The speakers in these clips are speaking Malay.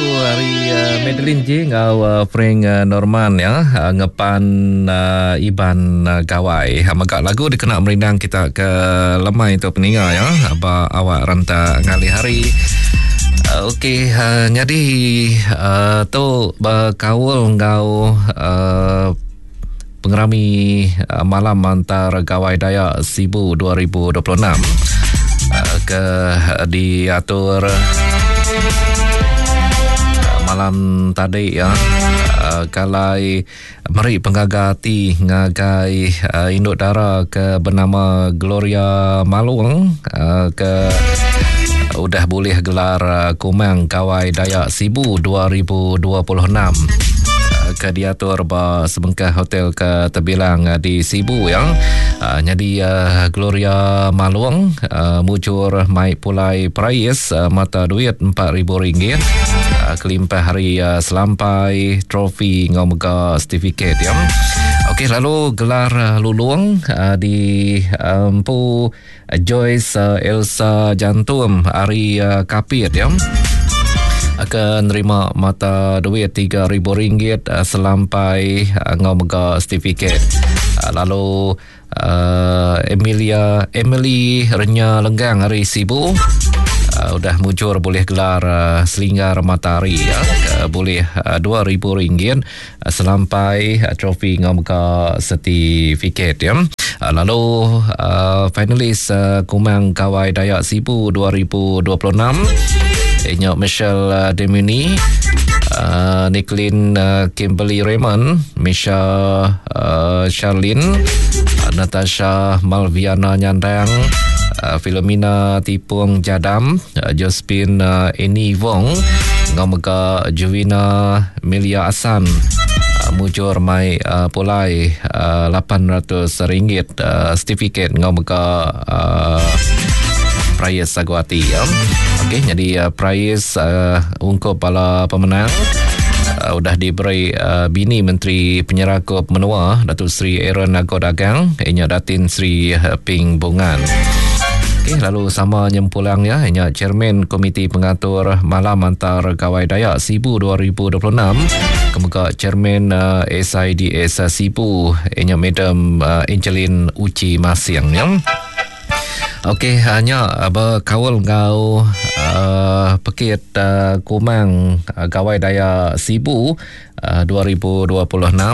lagu hari Madeline J ngau Frank Norman ya ngepan Iban Gawai. Magak lagu dikena merindang kita ke lemai tu peninga ya. Aba awak ranta ngali hari. Okey, jadi tu berkawal ngau pengerami malam antara Gawai Dayak Sibu 2026 ke diatur malam tadi ya kalai meri penggagati ngagai induk dara ke bernama Gloria Maluang ke udah boleh gelar Kumang Gawai Dayak Sibu 2026 ke diatur ba sebengkah hotel ke terbilang di Sibu yang jadi Gloria Maluang mujur mai pulai price mata duit RM4,000 kelimpah hari selampai trofi ngomega sertifikat ya. Okey, lalu gelar luluang di Empu Joyce Elsa Jantum hari Kapit ya akan nerima mata duit RM3,000 selampai ngomega sertifikat. Lalu Emily Renya Lenggang hari Sibu udah mujur boleh gelar selinggar matahari ya, boleh RM2,000 selampai trofi ngomega sertifikat ya. Lalu finalis Kumang Gawai Dayak Sibu 2026 Inya Michelle Demuni, Nicklin Kimberly Raymond, Misha Charlene, Natasha Malviana Nyandang, Philomena Tipung Jadam, Josephine Eni Wong, ngomega Juvina Milia Asan, mujur mai pulai RM800 sertifikat ngomega prize Saguati ya. Okey, jadi prize untuk para pemenang sudah diberi bini Menteri Penyerakup Menua Datuk Seri Aaron Agodagang, ianya Datin Seri Ping Bungan. Okey, lalu sama nyempulang ya, ianya Chairman Komiti Pengatur Malam Antar Gawai Dayak Sibu 2026, kemuka Chairman SIDS Sibu, ianya Madam Angeline Uci Masiang ya. Okey, hanya berkawal ngau pekit Kumang Gawai Dayak Sibu 2026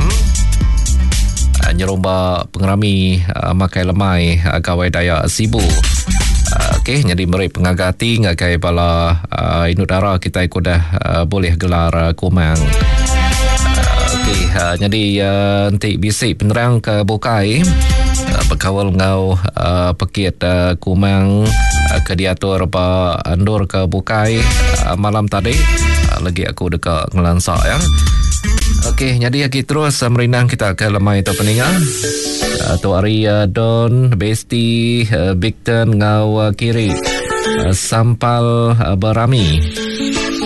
nyeromba pengerami makai lemai Gawai Dayak Sibu. Okey, jadi meri pengagati ngagai bala induk dara kita dah boleh gelar Kumang. Okey, jadi nanti bisik penerang ke Bukai berkawal ngau pekit Kumang ke diatur ba andur ke Bukai malam tadi lagi aku dekat ngelansak ya. Okey, jadi kita terus merinang kita ke lemai tu peninga tu hari Don Besti Bigton ngau kiri Sampal Barami